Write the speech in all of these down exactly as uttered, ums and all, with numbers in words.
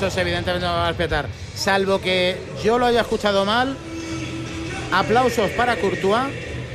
aplausos evidentemente no van a respetar. Salvo que yo lo haya escuchado mal, aplausos para Courtois.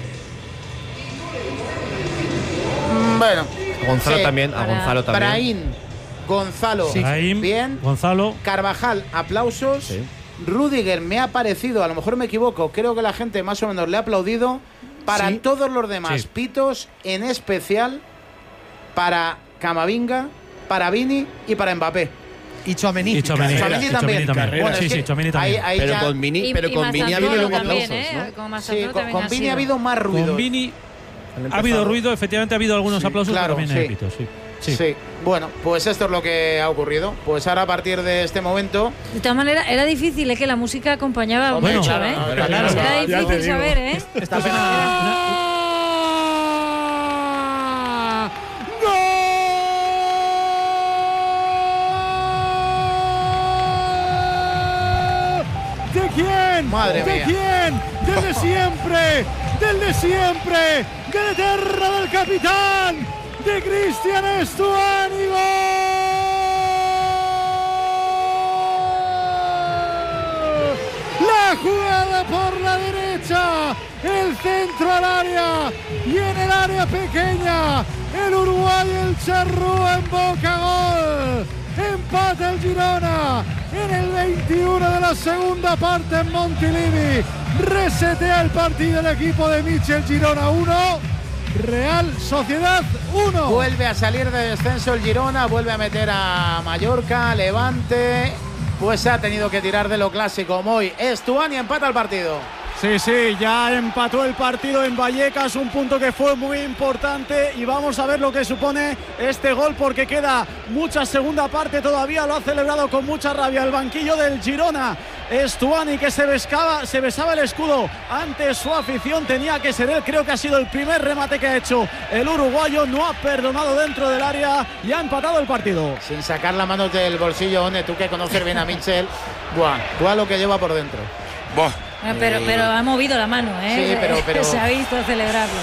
Bueno. A Gonzalo sí, también, a Gonzalo también. Brahim, Gonzalo, sí. Brahim, bien. Gonzalo. Carvajal, aplausos. Sí. Rudiger me ha parecido, a lo mejor me equivoco, creo que la gente más o menos le ha aplaudido. Para sí. todos los demás, sí. pitos, en especial para Camavinga, para Vini y para Mbappé. Y Tchouaméni. Y Tchouaméni también. también. Bueno, sí, es sí, Tchouaméni también. Ahí, ahí pero ya... con Vini, y, pero y con Vini ha habido también, aplausos, ¿eh? ¿no? Sí, con, con Vini ha habido más ruido. Con Vini ha habido ruido, efectivamente ha habido algunos sí, aplausos, claro, pero también sí. hay pitos, sí. Sí. sí, bueno, pues esto es lo que ha ocurrido. Pues ahora a partir de este momento. De todas maneras, era difícil, es ¿eh? que la música acompañaba bueno, mucho, claro, ¿eh? no, Era, claro, era no, difícil saber, ¿eh? Esta pena. Una... ¿De quién? Madre ¿De mía. quién? ¡Del de siempre! ¡Del de siempre! ¡Del eterno del capitán! ¡De Cristian Stuani! ¡Gol! La jugada por la derecha, el centro al área y en el área pequeña el uruguayo, el Charrúa en Boca, gol. Empata el Girona en el veintiuno de la segunda parte en Montilivi. Resetea el partido el equipo de Michel. Girona uno, Real Sociedad uno. Vuelve a salir de descenso el Girona, vuelve a meter a Mallorca, Levante. Pues ha tenido que tirar de lo clásico. Moy, Stuani empata el partido. Sí, sí, ya empató el partido en Vallecas, un punto que fue muy importante y vamos a ver lo que supone este gol porque queda mucha segunda parte todavía, lo ha celebrado con mucha rabia el banquillo del Girona. Stuani que se besaba, se besaba el escudo ante su afición, tenía que ser él, creo que ha sido el primer remate que ha hecho el uruguayo, no ha perdonado dentro del área y ha empatado el partido. Sin sacar las manos del bolsillo, One, tú que conoces bien a Michel, buah, buah lo que lleva por dentro. Buah. Bueno, pero, pero ha movido la mano, ¿eh? Sí, pero, pero... se ha visto celebrarlo.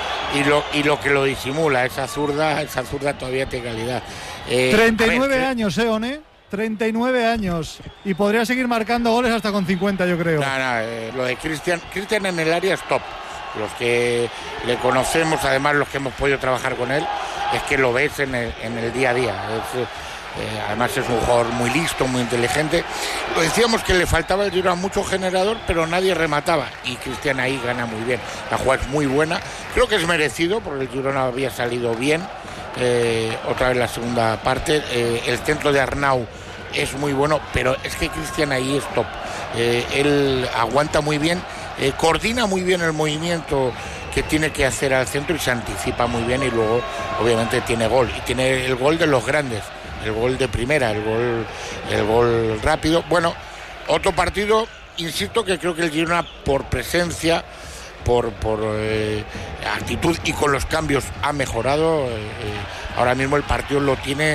Y lo, y lo que lo disimula, esa zurda, esa zurda todavía tiene calidad. Eh, treinta y nueve ver, años, ¿eh, One? treinta y nueve años. Y podría seguir marcando goles hasta con cincuenta, yo creo. No, no, eh, lo de Cristian, Cristian en el área es top. Los que le conocemos, además los que hemos podido trabajar con él, es que lo ves en el, en el día a día. Es, Eh, además es un jugador muy listo, muy inteligente. Lo decíamos que le faltaba el Girona mucho generador, pero nadie remataba y Cristian ahí gana muy bien. La jugada es muy buena, creo que es merecido porque el Girona había salido bien. Eh, otra vez la segunda parte, eh, el centro de Arnau es muy bueno, pero es que Cristian ahí es top. Eh, él aguanta muy bien, eh, coordina muy bien el movimiento que tiene que hacer al centro y se anticipa muy bien y luego obviamente tiene gol y tiene el gol de los grandes. El gol de primera, el gol, el gol rápido. Bueno, otro partido, insisto que creo que el Girona por presencia, por, por eh, actitud y con los cambios ha mejorado. Eh, ahora mismo el partido lo tiene,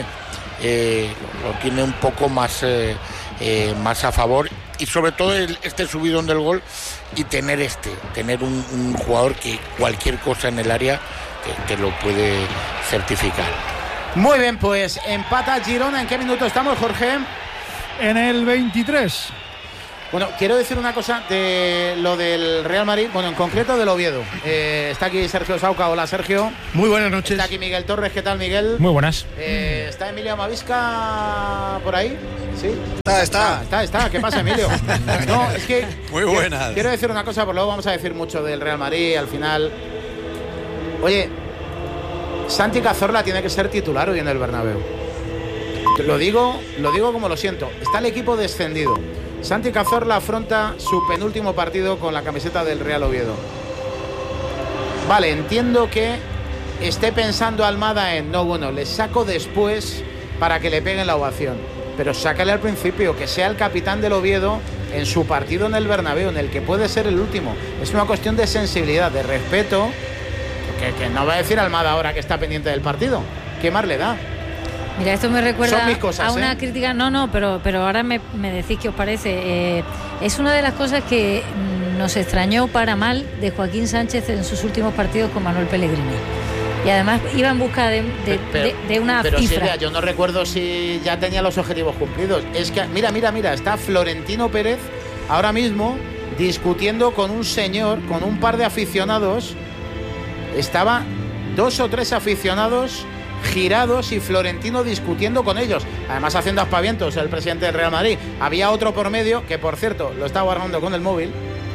eh, lo tiene un poco más, eh, eh, más a favor y sobre todo el, este subidón del gol y tener este, tener un, un jugador que cualquier cosa en el área te, te lo puede certificar. Muy bien, pues empata Girona. ¿En qué minuto estamos, Jorge? En el veintitrés. Bueno, quiero decir una cosa de lo del Real Madrid, bueno, en concreto del Oviedo. Eh, está aquí Sergio Sauca. Hola, Sergio. Muy buenas noches. Está aquí Miguel Torres. ¿Qué tal, Miguel? Muy buenas. Eh, ¿Está Emilio Mavisca por ahí? ¿Sí? Está, está. Ah, está, está. ¿Qué pasa, Emilio? No, es que... Muy buenas. Quiero, quiero decir una cosa, porque luego vamos a decir mucho del Real Madrid al final. Oye... Santi Cazorla tiene que ser titular hoy en el Bernabéu. Lo digo, lo digo como lo siento. Está el equipo descendido. Santi Cazorla afronta su penúltimo partido con la camiseta del Real Oviedo. Vale, entiendo que esté pensando Almada en no, bueno, le saco después para que le peguen la ovación. Pero sácale al principio, que sea el capitán del Oviedo en su partido en el Bernabéu, en el que puede ser el último. Es una cuestión de sensibilidad, de respeto. Que, que no va a decir Almada ahora que está pendiente del partido. ¿Qué más le da? Mira, esto me recuerda Son mis cosas, a una ¿eh? crítica. No, no, pero, pero ahora me, me decís qué os parece. Eh, es una de las cosas que nos extrañó para mal de Joaquín Sánchez en sus últimos partidos con Manuel Pellegrini. Y además iba en busca de, de, pero, de, de una pero cifra. Silvia, yo no recuerdo si ya tenía los objetivos cumplidos. Es que, mira, mira, mira, está Florentino Pérez ahora mismo discutiendo con un señor, con un par de aficionados. Estaba dos o tres aficionados girados y Florentino discutiendo con ellos, además haciendo aspavientos el presidente del Real Madrid. Había otro por medio que, por cierto, lo estaba guardando con el móvil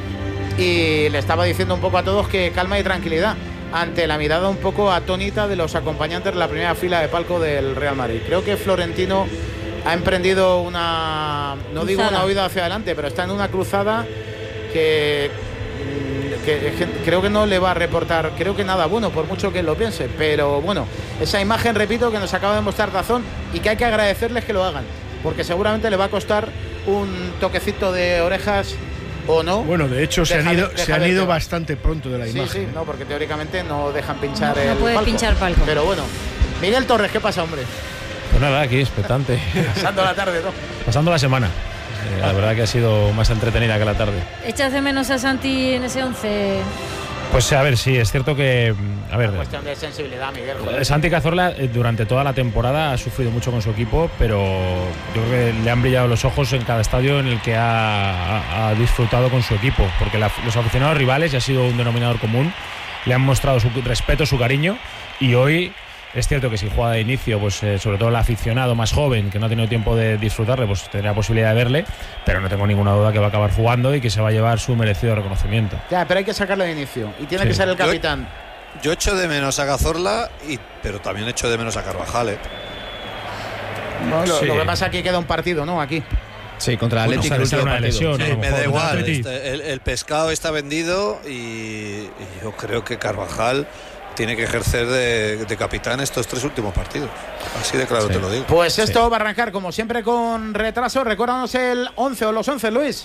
y le estaba diciendo un poco a todos que calma y tranquilidad ante la mirada un poco atónita de los acompañantes de la primera fila de palco del Real Madrid. Creo que Florentino ha emprendido una, no cruzada. digo una huida hacia adelante, pero está en una cruzada que Que, que creo que no le va a reportar, creo que nada bueno, por mucho que lo piense. Pero bueno, esa imagen, repito, que nos acaba de mostrar Dazón y que hay que agradecerles que lo hagan, porque seguramente le va a costar un toquecito de orejas o no. Bueno, de hecho se Deja han ido, de, se han ido bastante pronto de la sí, imagen. Sí, no, porque teóricamente no dejan pinchar no, el no puede palco. pinchar palco. Pero bueno, Miguel Torres, ¿qué pasa, hombre? Pues nada, aquí expectante. Pasando la tarde, ¿no? Pasando la semana. Eh, la verdad que ha sido más entretenida que la tarde. ¿Echas de menos a Santi en ese once? Pues a ver, sí, es cierto que... A ver, Una cuestión de sensibilidad, Miguel. Joder. Santi Cazorla eh, durante toda la temporada ha sufrido mucho con su equipo, pero yo creo que le han brillado los ojos en cada estadio en el que ha, ha, ha disfrutado con su equipo, porque la, los aficionados rivales, y ha sido un denominador común, le han mostrado su respeto, su cariño, y hoy... Es cierto que si juega de inicio, pues eh, sobre todo el aficionado más joven que no ha tenido tiempo de disfrutarle, pues tendrá posibilidad de verle, pero no tengo ninguna duda que va a acabar jugando y que se va a llevar su merecido reconocimiento. Ya, pero hay que sacarlo de inicio y tiene sí. que ser el capitán. Yo, yo echo de menos a Cazorla, y, pero también echo de menos a Carvajal, ¿eh? No, lo, sí. lo que pasa es que queda un partido, ¿no? Aquí. Sí, contra el Atlético. Bueno, una lesión, sí, a lo me mejor, da igual. Atleti. Este, el, el pescado está vendido y, y yo creo que Carvajal tiene que ejercer de, de capitán estos tres últimos partidos. Así de claro sí. te lo digo. Pues esto sí. va a arrancar, como siempre, con retraso. Recuérdanos el once o los once, Luis.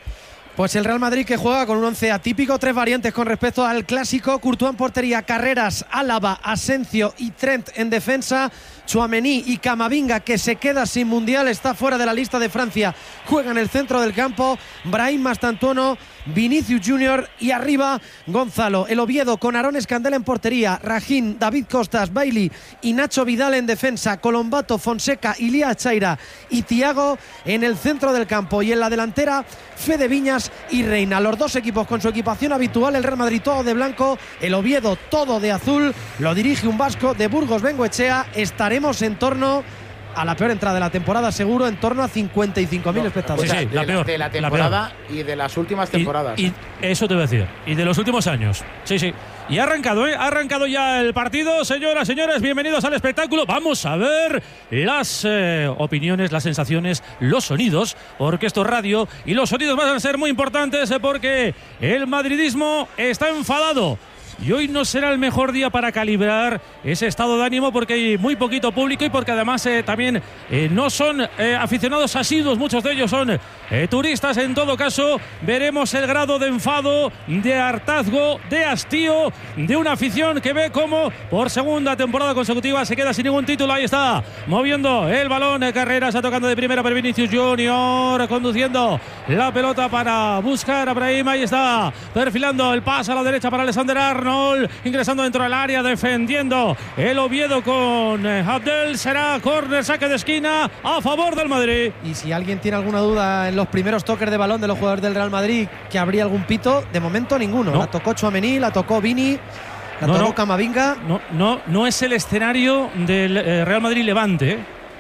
Pues el Real Madrid, que juega con un once atípico, tres variantes con respecto al clásico. Courtois en portería, Carreras, Álava, Asencio y Trent en defensa. Tchouaméni y Camavinga, que se queda sin mundial, está fuera de la lista de Francia, juega en el centro del campo. Brahim Mastantuono, Vinicius Junior y arriba Gonzalo. El Oviedo con Aarón Escandel en portería, Rajín, David Costas, Bailey y Nacho Vidal en defensa, Colombato, Fonseca, Ilia Chaira y Thiago en el centro del campo, y en la delantera Fede Viñas y Reina. Los dos equipos con su equipación habitual, el Real Madrid todo de blanco, el Oviedo todo de azul. Lo dirige un vasco de Burgos Bengoechea. Estaremos en torno a la peor entrada de la temporada, seguro, en torno a cincuenta y cinco mil no, espectadores. Sí, sí, de, la la, peor, de la temporada la y de las últimas temporadas. Y, y eso te voy a decir. Y de los últimos años. Sí, sí. Y ha arrancado, ¿eh? Ha arrancado ya el partido. Señoras, señores, bienvenidos al espectáculo. Vamos a ver las eh, opiniones, las sensaciones, los sonidos, porque esto es radio y los sonidos van a ser muy importantes eh, porque el madridismo está enfadado. Y hoy no será el mejor día para calibrar ese estado de ánimo, porque hay muy poquito público y porque además eh, también eh, no son eh, aficionados asiduos, muchos de ellos son eh, turistas. En todo caso, veremos el grado de enfado, de hartazgo, de hastío de una afición que ve cómo por segunda temporada consecutiva se queda sin ningún título. Ahí está, moviendo el balón, eh, Carreras, tocando de primera para Vinicius Junior, conduciendo la pelota para buscar a Brahim. Ahí está, perfilando el pase a la derecha para Alexander Arnold. Ingresando dentro del área, defendiendo el Oviedo con Abdel. Será córner, saque de esquina a favor del Madrid. Y si alguien tiene alguna duda en los primeros toques de balón de los jugadores del Real Madrid, que habría algún pito, de momento ninguno. No. La tocó Tchouaméni, la tocó Vini, la no, tocó no. Camavinga. No, no, no es el escenario del eh, Real Madrid-Levante,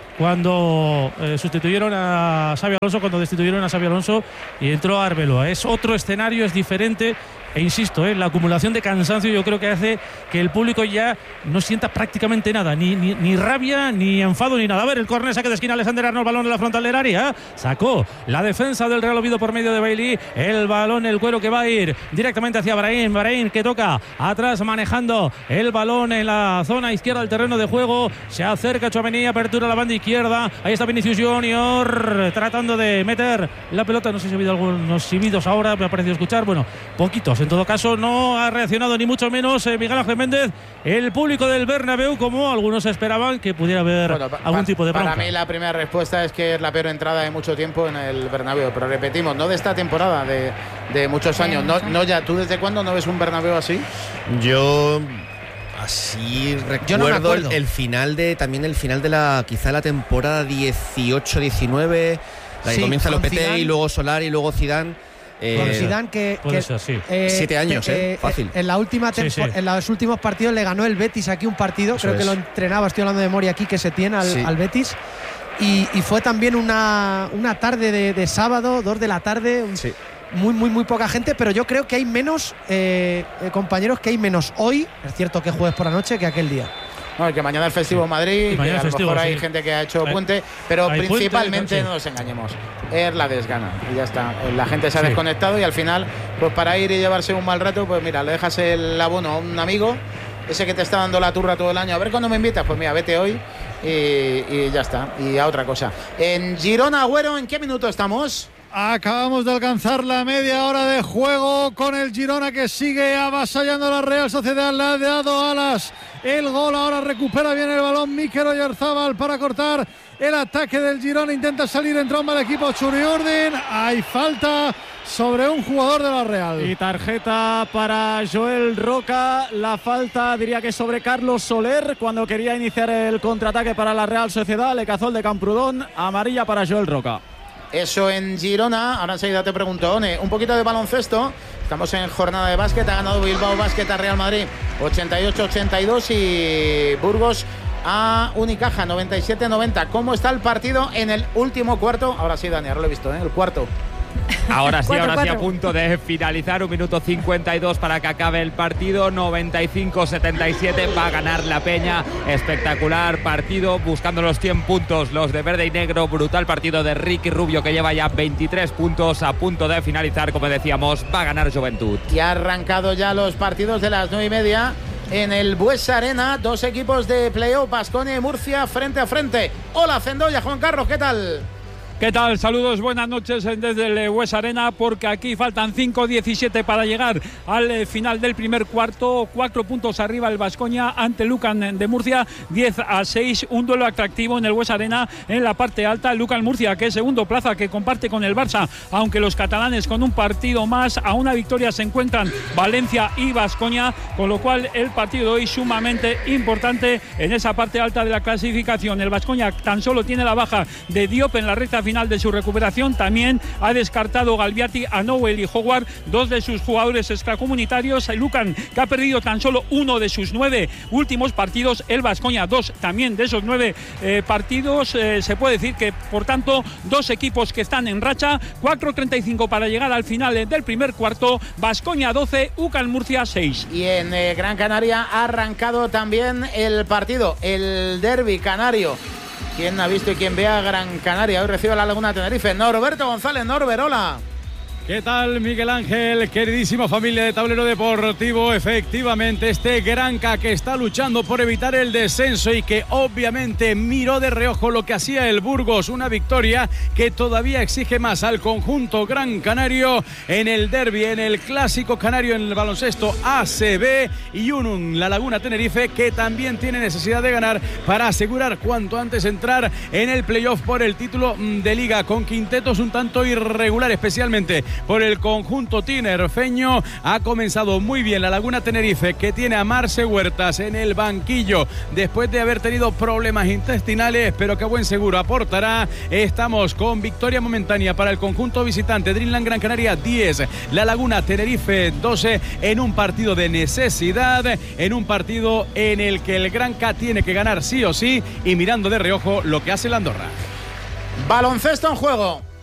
cuando eh, sustituyeron a Xabi Alonso, cuando destituyeron a Xabi Alonso y entró Arbeloa. Es otro escenario, es diferente. E insisto, eh, la acumulación de cansancio yo creo que hace que el público ya no sienta prácticamente nada, ni, ni, ni rabia, ni enfado, ni nada. A ver, el córner, saque de esquina, Alexander Arnold, balón en la frontal del área. Sacó la defensa del Real Oviedo por medio de Bailey. El balón, el cuero que va a ir directamente hacia Brahim. Brahim que toca atrás, manejando el balón en la zona izquierda del terreno de juego. Se acerca Tchouaméni, apertura a la banda izquierda. Ahí está Vinicius Junior tratando de meter la pelota. No sé si ha habido algunos silbidos ahora, me ha parecido escuchar. Bueno, poquitos. En todo caso, no ha reaccionado ni mucho menos eh, Miguel Ángel Méndez, el público del Bernabéu, como algunos esperaban que pudiera haber bueno, pa, algún pa, tipo de bronca. Para mí la primera respuesta es que es la peor entrada de mucho tiempo en el Bernabéu, pero repetimos, no de esta temporada, de, de muchos años. No, no ya, ¿tú desde cuándo no ves un Bernabéu así? Yo así recuerdo Yo no me acuerdo. el, el final de también el final de la quizá la temporada dieciocho diecinueve, la que Sí, comienza con Lopetegui Zidane. y luego Solari y luego Zidane. Eh, Con Zidane que, puede que, ser, sí. eh, Siete años, que, eh, fácil. En la última Sí, tempo- sí. en los últimos partidos le ganó el Betis aquí un partido, Eso creo que es. lo entrenaba, estoy hablando de memoria aquí, que se tiene al, Sí. al Betis. Y, y fue también una, una tarde de, de sábado, dos de la tarde, un- Sí. muy, muy, muy poca gente, pero yo creo que hay menos eh, eh, compañeros, que hay menos hoy, es cierto que jueves por la noche, que aquel día. No, que mañana es festivo en Madrid, Y mañana que a es lo festivo, mejor hay sí. gente que ha hecho Hay- puente, pero hay puente, principalmente sí. no nos engañemos, es la desgana y ya está. La gente se ha Sí. desconectado y al final, pues para ir y llevarse un mal rato, pues mira, le dejas el abono a un amigo, ese que te está dando la turra todo el año, a ver cuándo me invitas, pues mira, vete hoy y, y ya está, y a otra cosa. En Girona, Agüero, ¿en qué minuto estamos? Acabamos de alcanzar la media hora de juego con el Girona, que sigue avasallando a la Real Sociedad. Le ha dado alas el gol. Ahora recupera bien el balón Mikel Oyarzabal para cortar el ataque del Girona. Intenta salir en tromba el equipo Churiurdin. Hay falta sobre un jugador de la Real. Y tarjeta para Joel Roca. La falta diría que sobre Carlos Soler cuando quería iniciar el contraataque para la Real Sociedad. Le cazó el de Camprodón. Amarilla para Joel Roca. Eso en Girona. Ahora enseguida te pregunto, One, un poquito de baloncesto. Estamos en jornada de básquet. Ha ganado Bilbao Básquet a Real Madrid ochenta y ocho ochenta y dos y Burgos a Unicaja noventa y siete noventa. ¿Cómo está el partido en el último cuarto? Ahora sí, Dani, ahora lo he visto, ¿eh? El cuarto. Ahora sí, Cuatro, ahora sí, cuatro. a punto de finalizar. Un minuto cincuenta y dos para que acabe el partido. noventa y cinco setenta y siete. Va a ganar la Peña. Espectacular partido. Buscando los cien puntos. Los de verde y negro. Brutal partido de Ricky Rubio, que lleva ya veintitrés puntos. A punto de finalizar. Como decíamos, va a ganar Juventud. Y ha arrancado ya los partidos de las nueve y media en el Buesa Arena. Dos equipos de playoff, Baskonia y Murcia, frente a frente. Hola, Cendoya, Juan Carlos, ¿qué tal? ¿Qué tal? Saludos, buenas noches desde el Buesa Arena, porque aquí faltan cinco diecisiete para llegar al final del primer cuarto. Cuatro puntos arriba el Baskonia ante Lucan de Murcia, diez a seis. Un duelo atractivo en el Buesa Arena en la parte alta. Lucan Murcia, que es segundo plaza, que comparte con el Barça, aunque los catalanes con un partido más a una victoria se encuentran Valencia y Baskonia, con lo cual el partido de hoy sumamente importante en esa parte alta de la clasificación. El Baskonia tan solo tiene la baja de Diop en la recta final de su recuperación. También ha descartado Galbiati a Nowell y Howard, dos de sus jugadores extracomunitarios. Lucan, que ha perdido tan solo uno de sus nueve últimos partidos. El Baskonia, dos también de esos nueve eh, partidos. Eh, se puede decir que, por tanto, dos equipos que están en racha. cuatro treinta y cinco para llegar al final del primer cuarto. Baskonia doce, UCAM Murcia seis. Y en eh, Gran Canaria ha arrancado también el partido, el derbi canario. ¿Quién ha visto y quién ve a Gran Canaria? Hoy recibe a la Laguna Tenerife. Norberto González. Norbert, hola. ¿Qué tal, Miguel Ángel? Queridísima familia de Tablero Deportivo, efectivamente este Granca que está luchando por evitar el descenso y que obviamente miró de reojo lo que hacía el Burgos, una victoria que todavía exige más al conjunto gran canario en el derbi, en el clásico canario en el baloncesto A C B, y Unum, la Laguna Tenerife, que también tiene necesidad de ganar para asegurar cuanto antes entrar en el playoff por el título de liga, con quintetos un tanto irregular, especialmente por el conjunto tinerfeño. Ha comenzado muy bien la Laguna Tenerife, que tiene a Marce Huertas en el banquillo después de haber tenido problemas intestinales, pero que a buen seguro aportará. Estamos con victoria momentánea para el conjunto visitante. Dreamland Gran Canaria diez, la Laguna Tenerife doce, en un partido de necesidad, en un partido en el que el Granca tiene que ganar sí o sí, y mirando de reojo lo que hace el Andorra. Baloncesto en juego.